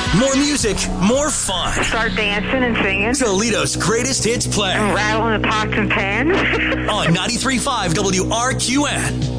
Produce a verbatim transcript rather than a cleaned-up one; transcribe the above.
More music, more fun. Start dancing and singing. Toledo's greatest hits play. And rattling the pots and pans. On ninety-three point five W R Q N.